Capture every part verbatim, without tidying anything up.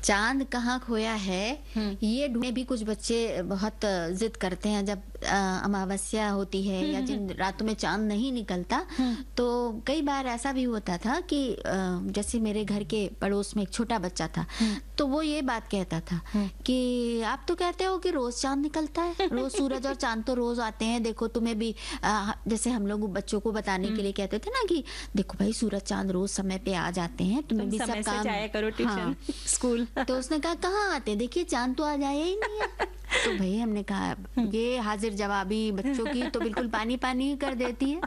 चांद कहाँ खोया है, ये ढूंढने भी कुछ बच्चे बहुत जिद करते हैं। जब अ, अमावस्या होती है या जिन रातों में चांद नहीं निकलता, तो कई बार ऐसा भी होता था कि अ, जैसे मेरे घर के पड़ोस में एक छोटा बच्चा था, तो वो ये बात कहता था कि आप तो कहते हो कि रोज चांद निकलता है, रोज सूरज और चांद तो रोज आते हैं, देखो तुम्हें भी अ, जैसे हम लोग बच्चों को बताने के लिए कहते थे ना कि देखो भाई सूरज चांद रोज समय पे आ जाते हैं, तुम्हें तुम भी समय सब से काम जाया करो ट्यूशन, हाँ। स्कूल। तो उसने कहा कहाँ आते, देखिए चांद तो आज आया ही नहीं है। तो भाई हमने कहा ये हाजिर जवाबी बच्चों की तो बिल्कुल पानी पानी ही कर देती है।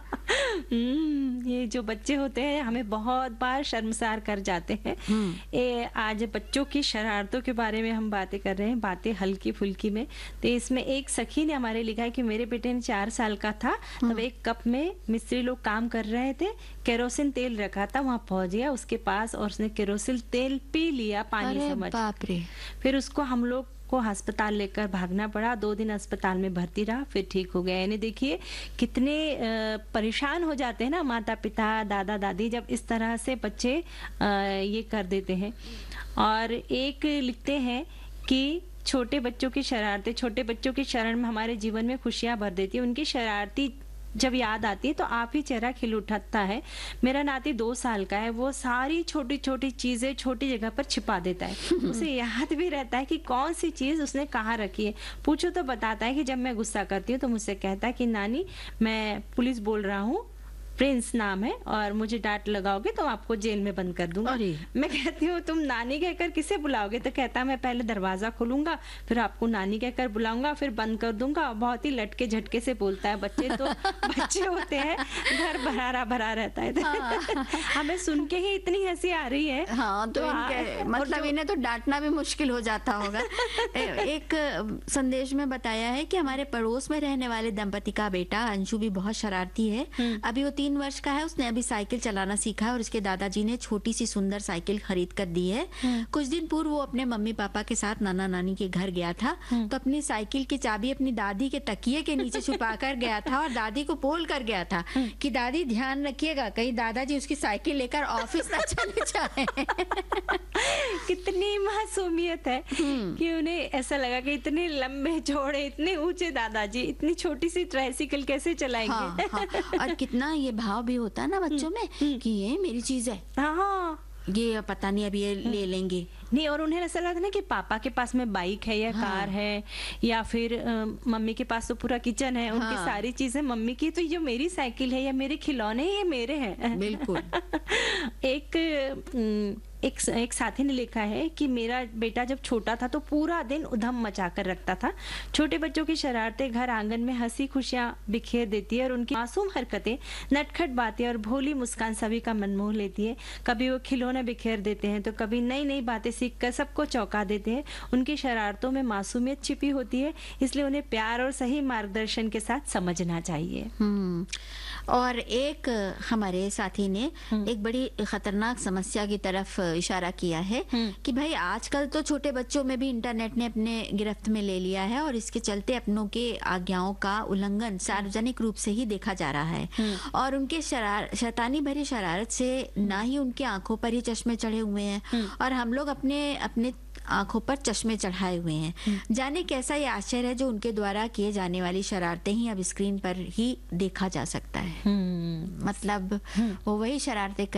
हम्म, ये जो बच्चे होते हैं हमें बहुत बार शर्मसार कर जाते हैं। ये आज बच्चों की शरारतों के बारे में हम बातें कर रहे हैं, बातें हल्की फुल्की में। तो इसमें एक सखी ने हमारे लिखा है कि मेरे बेटे ने चार साल का था, तब एक कप में मिस्त्री लोग काम कर रहे थे, केरोसिन तेल रखा था, वहां पहुंच गया उसके पास और उसने केरोसिन तेल पी लिया, पानी अरे समझ। बाप रे। फिर उसको हम लोग को अस्पताल लेकर भागना पड़ा, दो दिन अस्पताल में भर्ती रहा, फिर ठीक हो गया। यानी देखिए कितने परेशान हो जाते हैं ना माता पिता दादा दादी जब इस तरह से बच्चे ये कर देते हैं। और एक लिखते हैं कि छोटे बच्चों की शरारतें, छोटे बच्चों की शरण में हमारे जीवन में खुशियां भर देती है। उनकी शरारती जब याद आती है तो आप ही चेहरा खिल उठाता है। मेरा नाती दो साल का है, वो सारी छोटी छोटी चीजें छोटी जगह पर छिपा देता है। उसे याद भी रहता है कि कौन सी चीज उसने कहाँ रखी है। पूछो तो बताता है कि जब मैं गुस्सा करती हूँ तो मुझसे कहता है कि नानी मैं पुलिस बोल रहा हूँ, प्रिंस नाम है और मुझे डांट लगाओगे तो आपको जेल में बंद कर दूंगा। मैं कहती हूँ तुम नानी कहकर किसे बुलाओगे, तो कहता है मैं पहले दरवाजा खोलूंगा, फिर आपको नानी कहकर बुलाऊंगा, फिर बंद कर दूंगा। बहुत ही लटके झटके से बोलता है। बच्चे तो बच्चे होते हैं, घर भरा भरा रहता है। हाँ। हमें सुन के ही इतनी हंसी आ रही है। हाँ, तो, तो इनके, मतलब इन्हें तो डांटना भी मुश्किल हो जाता होगा। एक संदेश में बताया है कि हमारे पड़ोस में रहने वाले दंपति का बेटा अंशु भी बहुत शरारती है। अभी वो तीन वर्ष का है, उसने अभी साइकिल चलाना सीखा है और उसके दादाजी ने छोटी सी सुंदर साइकिल खरीद कर दी है। कुछ दिन पूर्व वो अपने मम्मी पापा के साथ नाना नानी के घर गया था, तो अपनी साइकिल की चाबी अपनी दादी के तकिए के नीचे छुपा कर गया था और दादी को बोल कर गया था कि दादी ध्यान रखिएगा कहीं दादाजी उसकी साइकिल लेकर ऑफिस ना चले जाए। कितनी मासूमियत है कि उन्हें ऐसा लगा कि इतने लंबे चौड़े इतने ऊंचे दादाजी इतनी छोटी सी ट्राइसिकल कैसे चलाएंगे। हाँ, हाँ, और कितना ये भाव भी होता है ना बच्चों में कि ये मेरी चीज है, हाँ ये पता नहीं अभी ये ले लेंगे नहीं। और उन्हें ऐसा लगता है ना कि पापा के पास में बाइक है या हाँ। कार है, या फिर आ, मम्मी के पास तो पूरा किचन है, उनकी हाँ। सारी चीजें मम्मी की, तो ये मेरी साइकिल है या मेरे खिलौने ये मेरे हैं। बिल्कुल। एक एक एक साथी ने लिखा है कि मेरा बेटा जब छोटा था तो पूरा दिन उधम मचा कर रखता था। छोटे बच्चों की शरारतें घर आंगन में हंसी खुशियां बिखेर देती है और उनकी मासूम हरकतें, नटखट बातें और भोली मुस्कान सभी का मन मोह लेती है। कभी वो खिलौने बिखेर देते हैं तो कभी नई नई बातें सीख कर सबको चौंका देते हैं। उनकी शरारतों में मासूमियत छिपी होती है, इसलिए उन्हें प्यार और सही मार्गदर्शन के साथ समझना चाहिए। हम्म। और एक हमारे साथी ने एक बड़ी खतरनाक समस्या की तरफ इशारा किया है कि भाई आजकल तो छोटे बच्चों में भी इंटरनेट ने अपने गिरफ्त में ले लिया है और इसके चलते अपनों के आज्ञाओं का उल्लंघन सार्वजनिक रूप से ही देखा जा रहा है। और उनके शरार शैतानी भरी शरारत से ना ही उनकी आंखों पर ही चश्मे चढ़े हुए हैं और हम लोग अपने अपने आंखों पर चश्मे चढ़ाए हुए हैं। जाने कैसा ये आश्चर्य है जो उनके द्वारा किए जाने वाली शरारतें ही अब स्क्रीन पर ही देखा जा सकता है। मतलब वो वही शरारतें